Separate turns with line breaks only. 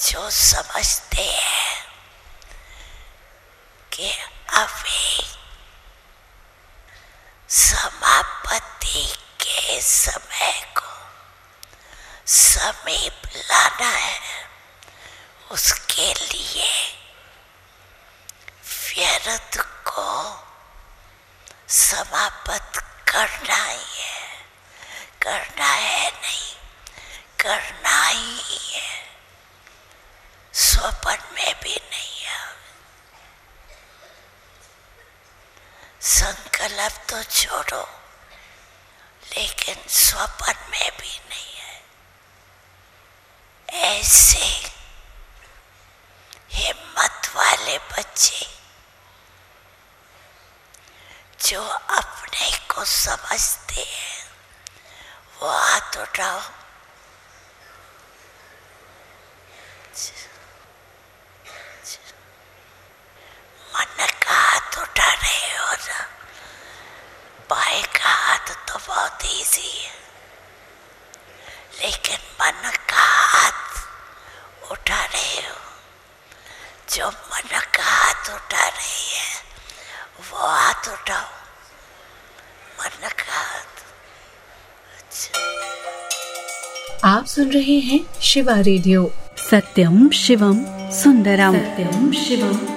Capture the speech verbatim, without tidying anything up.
जो समझते हैं कि अभी समापति के समय को समीप लाना है, उसके लिए व्यर्थ को समाप्त करना ही है, करना है नहीं, करना ही है, स्वप्न में भी नहीं है। संकल्प तो छोड़ो, लेकिन स्वप्न में भी नहीं है। ऐसे हिम्मत वाले बच्चे जो अपने को समझते हैं, वो हाथ उठाओ। मन का हाथ उठा रहे हो ना, बाएं का हाथ तो बहुत इजी है, लेकिन मन का हाथ उठा रहे हो। जो मन का हाथ उठा रही है वो हाथ उठाओ, मन का हाथ। अच्छा।
आप सुन रहे हैं शिवा रेडियो।
सत्यम शिवम सुंदरम। सत्यम शिवम